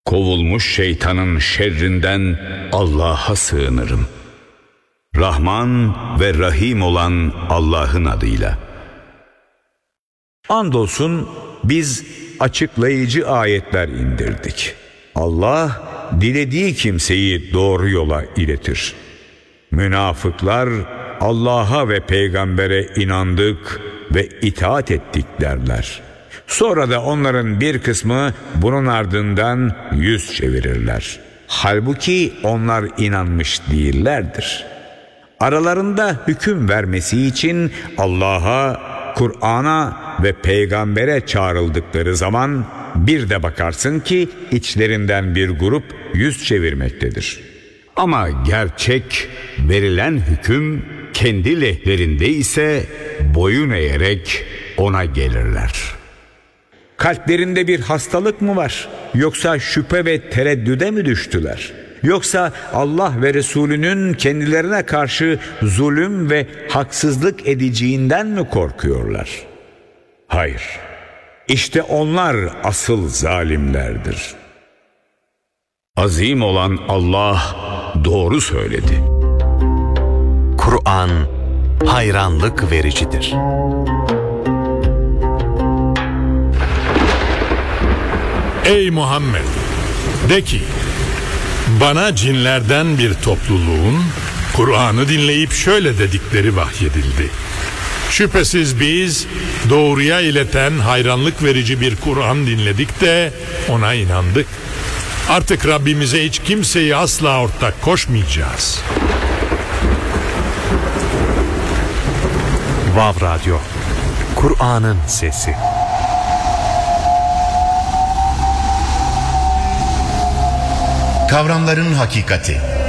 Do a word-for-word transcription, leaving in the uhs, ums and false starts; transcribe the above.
kovulmuş şeytanın şerrinden Allah'a sığınırım. Rahman ve Rahim olan Allah'ın adıyla. Andolsun biz açıklayıcı ayetler indirdik. Allah dilediği kimseyi doğru yola iletir. Münafıklar Allah'a ve peygambere inandık ve itaat ettik derler. Sonra da onların bir kısmı bunun ardından yüz çevirirler. Halbuki onlar inanmış değillerdir. Aralarında hüküm vermesi için Allah'a, Kur'an'a ve peygambere çağrıldıkları zaman bir de bakarsın ki içlerinden bir grup yüz çevirmektedir. Ama gerçek verilen hüküm kendi lehlerinde ise boyun eğerek ona gelirler. Kalplerinde bir hastalık mı var? Yoksa şüphe ve tereddüde mi düştüler? Yoksa Allah ve Resulünün kendilerine karşı zulüm ve haksızlık edeceğinden mi korkuyorlar? Hayır. İşte onlar asıl zalimlerdir. Azim olan Allah doğru söyledi. Kur'an hayranlık vericidir. Ey Muhammed! De ki, bana cinlerden bir topluluğun Kur'an'ı dinleyip şöyle dedikleri vahyedildi. Şüphesiz biz doğruya ileten hayranlık verici bir Kur'an dinledik de ona inandık. Artık Rabbimize hiç kimseyi asla ortak koşmayacağız. Vav Radyo, Kur'an'ın sesi. Kavramların hakikati.